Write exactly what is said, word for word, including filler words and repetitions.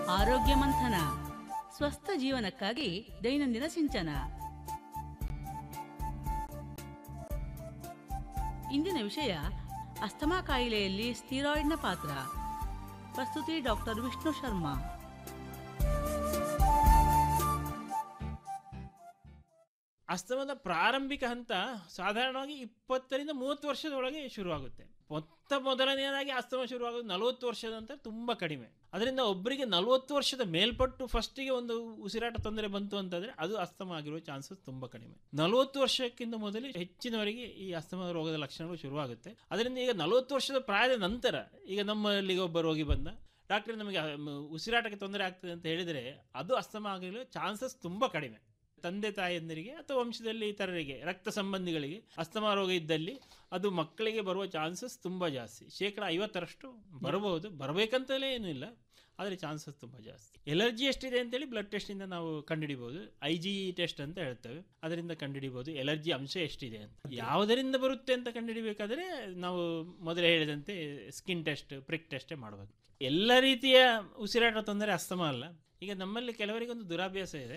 ಆರೋಗ್ಯ ಮಂಥನ, ಸ್ವಸ್ಥ ಜೀವನಕ್ಕಾಗಿ ದೈನಂದಿನ ಸಿಂಚನ. ಇಂದಿನ ವಿಷಯ ಅಸ್ತಮಾ ಕಾಯಿಲೆಯಲ್ಲಿ ಸ್ಟೀರಾಯ್ಡ್ನ ಪಾತ್ರ. ಪ್ರಸ್ತುತಿ ಡಾಕ್ಟರ್ ವಿಷ್ಣು ಶರ್ಮಾ. ಅಸ್ತಮದ ಪ್ರಾರಂಭಿಕ ಹಂತ ಸಾಧಾರಣವಾಗಿ ಇಪ್ಪತ್ತರಿಂದ ಮೂವತ್ತು ವರ್ಷದೊಳಗೆ ಶುರುವಾಗುತ್ತೆ. ಮೊತ್ತ ಮೊದಲನೆಯದಾಗಿ ಅಸ್ತಮ ಶುರುವಾಗೋದು ನಲವತ್ತು ವರ್ಷದ ನಂತರ ತುಂಬ ಕಡಿಮೆ. ಅದರಿಂದ ಒಬ್ಬರಿಗೆ ನಲವತ್ತು ವರ್ಷದ ಮೇಲ್ಪಟ್ಟು ಫಸ್ಟಿಗೆ ಒಂದು ಉಸಿರಾಟ ತೊಂದರೆ ಬಂತು ಅಂತಂದರೆ ಅದು ಅಸ್ತಮ ಆಗಿರುವ ಚಾನ್ಸಸ್ ತುಂಬ ಕಡಿಮೆ. ನಲವತ್ತು ವರ್ಷಕ್ಕಿಂತ ಮೊದಲು ಹೆಚ್ಚಿನವರಿಗೆ ಈ ಅಸ್ತಮ ರೋಗದ ಲಕ್ಷಣಗಳು ಶುರುವಾಗುತ್ತೆ. ಅದರಿಂದ ಈಗ ನಲವತ್ತು ವರ್ಷದ ಪ್ರಾಯದ ನಂತರ ಈಗ ನಮ್ಮಲ್ಲಿಗೆ ಒಬ್ಬ ರೋಗಿ ಬಂದ, ಡಾಕ್ಟರ್ ನಮಗೆ ಉಸಿರಾಟಕ್ಕೆ ತೊಂದರೆ ಆಗ್ತದೆ ಅಂತ ಹೇಳಿದರೆ ಅದು ಅಸ್ತಮ ಆಗಲು ಚಾನ್ಸಸ್ ತುಂಬ ಕಡಿಮೆ. ತಂದೆ ತಾಯಿಯಂದರಿಗೆ ಅಥವಾ ವಂಶದಲ್ಲಿ ಇತರರಿಗೆ, ರಕ್ತ ಸಂಬಂಧಿಗಳಿಗೆ ಅಸ್ತಮಾ ರೋಗ ಇದ್ದಲ್ಲಿ ಅದು ಮಕ್ಕಳಿಗೆ ಬರುವ ಚಾನ್ಸಸ್ ತುಂಬ ಜಾಸ್ತಿ. ಶೇಕಡ ಐವತ್ತರಷ್ಟು ಬರಬಹುದು, ಬರಬೇಕಂತಲೇ ಏನೂ ಇಲ್ಲ, ಆದರೆ ಚಾನ್ಸಸ್ ತುಂಬ ಜಾಸ್ತಿ. ಎಲರ್ಜಿ ಎಷ್ಟಿದೆ ಅಂತೇಳಿ ಬ್ಲಡ್ ಟೆಸ್ಟಿಂದ ನಾವು ಕಂಡುಹಿಡಿಬೋದು. ಐ ಜಿ ಇ ಟೆಸ್ಟ್ ಅಂತ ಹೇಳ್ತೇವೆ, ಅದರಿಂದ ಕಂಡುಹಿಡಿಬೋದು ಎಲರ್ಜಿ ಅಂಶ ಎಷ್ಟಿದೆ ಅಂತ. ಯಾವುದರಿಂದ ಬರುತ್ತೆ ಅಂತ ಕಂಡುಹಿಡಿಬೇಕಾದ್ರೆ ನಾವು ಮೊದಲೇ ಹೇಳಿದಂತೆ ಸ್ಕಿನ್ ಟೆಸ್ಟ್, ಪ್ರಿಕ್ ಟೆಸ್ಟೇ ಮಾಡಬೇಕು. ಎಲ್ಲ ರೀತಿಯ ಉಸಿರಾಟ ತೊಂದರೆ ಅಸ್ತಮ ಅಲ್ಲ. ಈಗ ನಮ್ಮಲ್ಲಿ ಕೆಲವರಿಗೆ ಒಂದು ದುರಾಭ್ಯಾಸ ಇದೆ,